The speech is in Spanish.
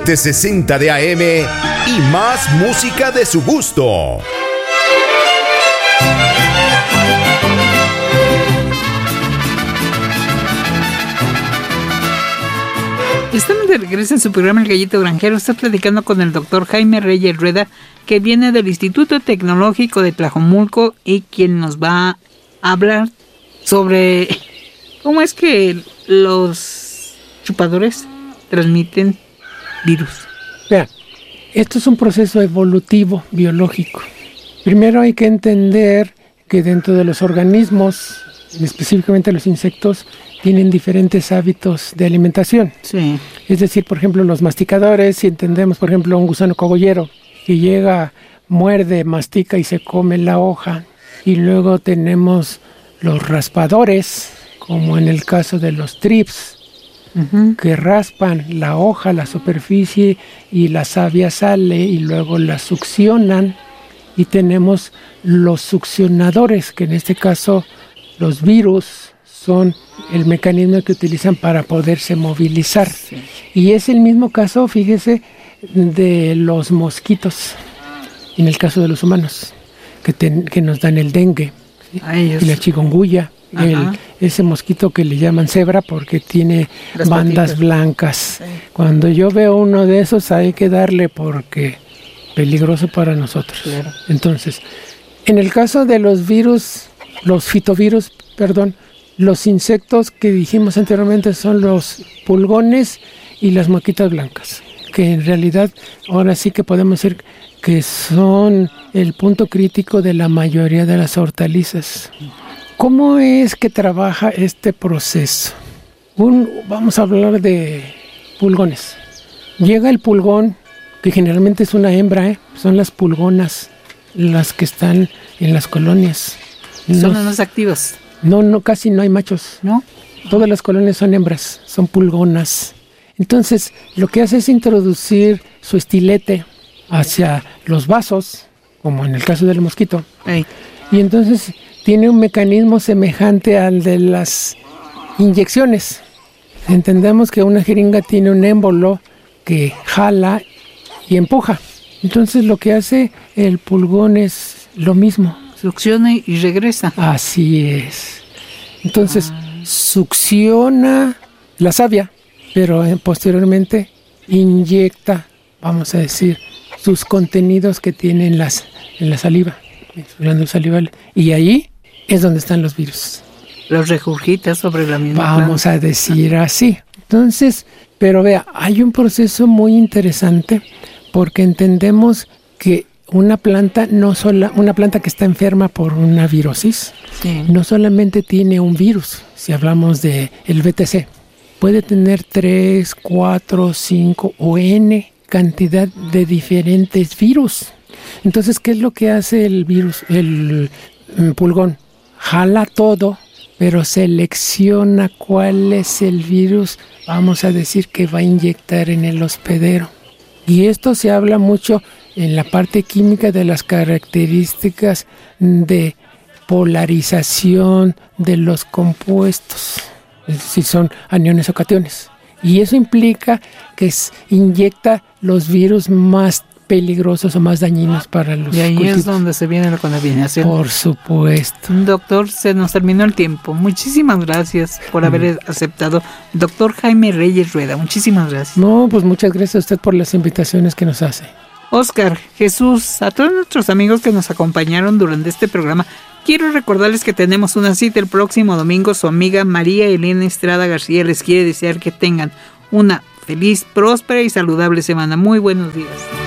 760 de AM y más música de su gusto. Estamos de regreso en su programa El Gallito Granjero. Está platicando con el doctor Jaime Reyes Rueda, que viene del Instituto Tecnológico de Tlajomulco y quien nos va a hablar sobre cómo es que los chupadores transmiten virus. Vean, esto es un proceso evolutivo biológico. Primero hay que entender que dentro de los organismos, específicamente los insectos, tienen diferentes hábitos de alimentación. Sí. Es decir, por ejemplo, los masticadores, si entendemos, por ejemplo, un gusano cogollero que llega, muerde, mastica y se come la hoja. Y luego tenemos los raspadores, como en el caso de los thrips, que raspan la hoja, la superficie, y la savia sale y luego la succionan. Y tenemos los succionadores, que en este caso los virus son el mecanismo que utilizan para poderse movilizar. Sí. Y es el mismo caso, fíjese, de los mosquitos, en el caso de los humanos, que nos dan el dengue, ¿sí? Y la chikungunya, ese mosquito que le llaman cebra porque tiene las bandas patitas blancas. Sí. Cuando yo veo uno de esos hay que darle porque peligroso para nosotros. Claro. Entonces, en el caso de los virus, los fitovirus, los insectos que dijimos anteriormente son los pulgones y las mosquitas blancas, que en realidad ahora sí que podemos decir que son el punto crítico de la mayoría de las hortalizas. ¿Cómo es que trabaja este proceso? Vamos a hablar de pulgones. Llega el pulgón, que generalmente es una hembra, son las pulgonas las que están en las colonias. Son las activas. No, casi no hay machos, ¿no? Todas las colonias son hembras, son pulgonas. Entonces, lo que hace es introducir su estilete hacia los vasos, como en el caso del mosquito. Hey. Y entonces tiene un mecanismo semejante al de las inyecciones. Entendemos que una jeringa tiene un émbolo que jala y empuja. Entonces, lo que hace el pulgón es lo mismo. Succiona y regresa. Así es. Entonces, succiona la savia, pero posteriormente inyecta, vamos a decir, sus contenidos que tiene en la saliva, en su glándula salival. Y ahí es donde están los virus. Los regurgita sobre la misma Vamos a decir así. Entonces, pero vea, hay un proceso muy interesante porque entendemos que una planta una planta que está enferma por una virosis, sí, no solamente tiene un virus. Si hablamos de el BTC, puede tener 3, 4, 5 o N cantidad de diferentes virus. Entonces, ¿qué es lo que hace el virus, el pulgón? Jala todo, pero selecciona cuál es el virus, vamos a decir, que va a inyectar en el hospedero. Y esto se habla mucho en la parte química de las características de polarización de los compuestos, es decir, son aniones o cationes. Y eso implica que inyecta los virus más peligrosos o más dañinos para los cultivos. Y ahí cultivos. Es donde se viene la contaminación. Por supuesto. Doctor, se nos terminó el tiempo. Muchísimas gracias por haber aceptado. Doctor Jaime Reyes Rueda, muchísimas gracias. No, pues muchas gracias a usted por las invitaciones que nos hace. Oscar, Jesús, a todos nuestros amigos que nos acompañaron durante este programa, quiero recordarles que tenemos una cita el próximo domingo. Su amiga María Elena Estrada García les quiere desear que tengan una feliz, próspera y saludable semana. Muy buenos días.